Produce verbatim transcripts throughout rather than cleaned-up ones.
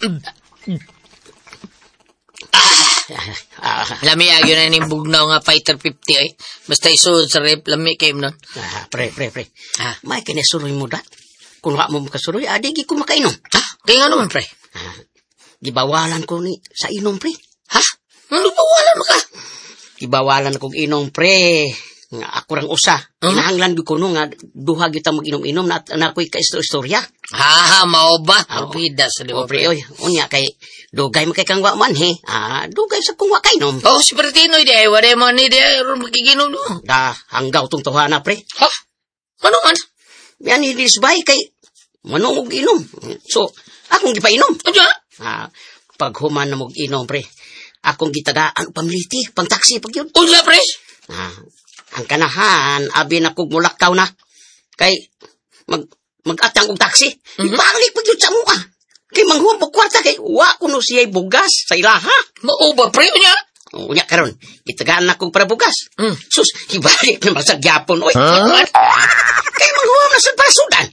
Ah, lami agyo na ning bugnaw nga fighter fifty ay. Basta isulod sa rep lami kay mo nun. ah, pre, pre, pre. Ah, May kinasuroy mo da. Kung wala mo makasuroy, adigi ko makainom. ah, kaya nga naman pre. Ah, gibawalan ko ni sa inom, pre. Ha? Ano ba wala mo ka? Gibawalan kong inom, pre. Nga ako rang usa. Huh? Kinahanglan ko no nga duha kita mag-inom-inom na, na ako'y ka-istorya. Ha, mao ba? Oo. Bida sa O, liwa pre, pre. oy. Unya kay dugay mo kay kang wa man, he. Ah, dugay sa kung wa kainom. Oh, si Pertino di ay wala mo ni di ay ron magiginom no. Da, hanggaw tong tuhana, pre. Ha? Ano man? Yan ilisbay kay manungog inom. So, akong gipainom. Ano? Ah, pag human na mog inom, pre. Akong gitagaan pamliti, pang taxi pag yun. Unya pre. Ah, ang kanahan, abi na kog mulakaw na. Kay, mag, mag-atang og taxi. Mhm. Ibalik pag yun sa mua. Kay manghuwag mo kwarta kay, wa ko no siya'y bugas sa ilaha. Mao ba pre unya? O, unya karon, itagaan na kog para bugas. Mm. Sus, ibalik na masagyapon, oy. Huh? Kay manghuwag na sa parasudan.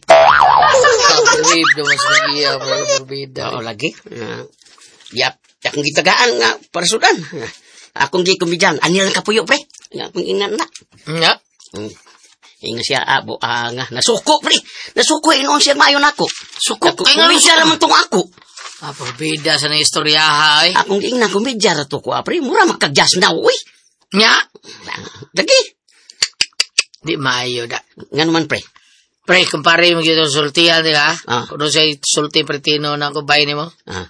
Kabrib naman sa nagiya pre bida. Oo, lagi. Uh, yap, akong gitagaan nga parasudan. Uh, akong gikumidyan, anil lang kapuyo, pre. Akong inan na. Nga. Hmm. Inga siya, abo, ah, nga, nasuko, pre. Nasuko, inoon siya mayon ako. Suko, Ako, kay nga kumidya nasuko. naman tong ako. Ah, bida sa nang istoryaha ay. Akong ina, kumidya ra to ko, ah, pre. Mura magkagyas na, uy. Nga. Lagi. Di maayo da. Nga naman, pre. Pre, kumpare mo gito sultihan di ka? Ah. Kung siya sulti Pertino na kubay ni mo? Ah,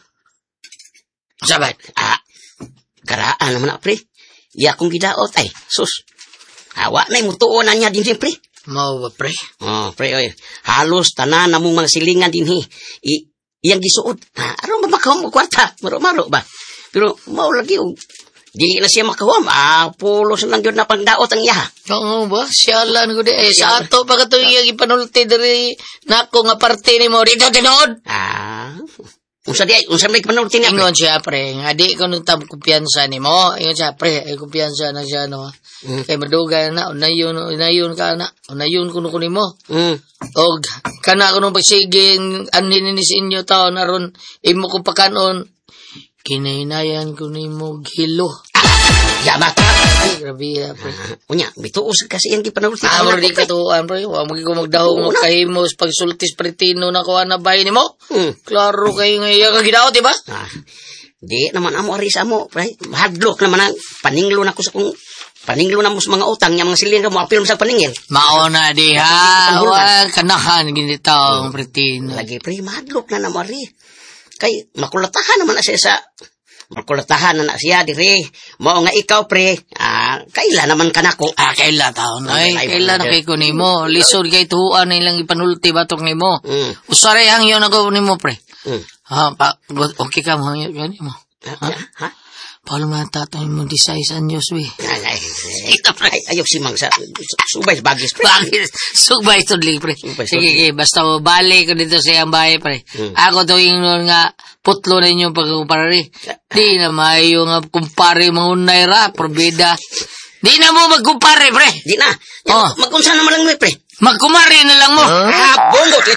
Sabay. ah, karaan naman na, pre. Iya akong gidaot, ay, sus. Hawa na, imutuon na niya din, siya, pre. Mau ba pre? Oh, pre, oy. Halos tanan na mong mga silingan din, hi. I, iyang gisuod. Ah, aron ba makawam mo kwarta? Maro-maro ba? Pero, mau lagi, oh. Di na siya makawam. Ah, pulos lang yun na pangdaot ang iya. Oo ba? Siyalan ko di. Eh, sa ato pa ka ito iyang ipanulti dari na ako nga parte ni mo. Dito tinood. Ah, unsa di ay, unsa may panulti niya, pre? Ingon siya pre. Nga di ko nung tam kumpiyansa ni mo. Ingon siya pre. Ay kumpiyansa na siya no. Mm. Kay madugay na. Unayon, unayon ka na. Unayon ko nung kunin mo. Mm. Og, kana ko nung pagsiging anin ni sa inyo taon aron imo ko pakanon. Kinahinayan ko ni mo gilo. Yamat. Ay, grabe ya pre. Ah, unya, bituos kasi yung gipanulti. Ah, mo di katuan pre. Wa mo ko magdahong mo kahimos pagsultis Pertino na ko na bay nimo. Hmm. Klaro kay nga iya ka gidaot di ba? Ah, di naman amo aris amo, pre. Hadlok naman ang paninglo na ko sa kung paninglo na mo sa mga utang nya mga siling ka mo apil mo sa paningil. Mao na di ha. Wa kanahan gini taong Pertino. Lagi pre, mahadlok na na mo ari. Kay makulatahan naman na siya sa makulatahan na na siya dire. Mao nga ikaw pre, ah, kaila naman kanako. Ah, kaila taon. Ay, Ay, kaila na kay ko nimo. Lisod kay tuan nilang ipanulti batok nimo. Mm. Usare hang yon ako nimo pre. Mm. Ha, pa, okay ka mo hangyo nimo. Ha? Ha? Paul man tatay mo di sais anyos we. Ay, ay, ikaw pre, ay, ayaw si Mang sa subay bagis pre. Bakit? Sugbay tudli, pre. Sugbay, Sige, tudli. sige, basta mo balik ko dito sa iyang bahay, pre. Hmm. Ako to yung nga putlo na inyong pagkumpare. Di na maayo nga kumpare mga unay ra, probida. Di na mo magkumpare, pre. Di na. Oh. Magkunsa naman lang mo pre. Magkumari na lang mo. Ah, bongot,